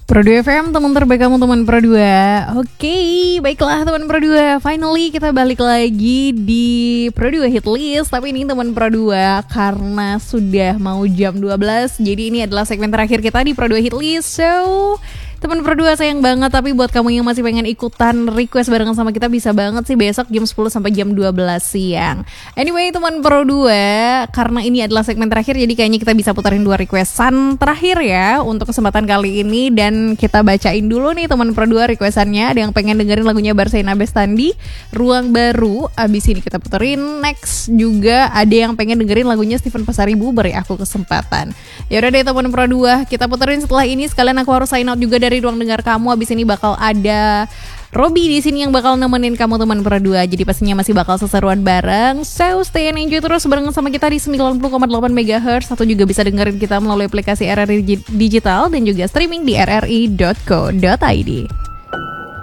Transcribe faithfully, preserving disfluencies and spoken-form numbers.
Pro dua F M, teman terbaik kamu, teman Pro dua. Oke, baiklah teman Pro dua. Finally kita balik lagi di Pro dua Hit List. Tapi ini teman Pro dua, karena sudah mau jam dua belas, jadi ini adalah segmen terakhir kita di Pro dua Hit List. So, teman Pro dua sayang banget, tapi buat kamu yang masih pengen ikutan request barengan sama kita, bisa banget sih besok jam sepuluh sampai jam dua belas siang. Anyway teman Pro dua, karena ini adalah segmen terakhir, jadi kayaknya kita bisa putarin dua requestan terakhir ya untuk kesempatan kali ini. Dan kita bacain dulu nih teman Pro dua requestannya. Ada yang pengen dengerin lagunya Barsaina Bestandi, Ruang Baru, abis ini kita puterin. Next juga ada yang pengen dengerin lagunya Steven Pasaribu, Beri Aku Kesempatan. Yaudah deh teman Pro dua, kita puterin setelah ini. Sekalian aku harus sign out juga dari ruang dengar kamu. Abis ini bakal ada Robi di sini yang bakal nemenin kamu teman Pro dua. Jadi pastinya masih bakal seseruan bareng. So stay and enjoy terus barengan sama kita di sembilan puluh koma delapan megahertz. Atau juga bisa dengerin kita melalui aplikasi R R I Digital dan juga streaming di r r i dot co dot i d.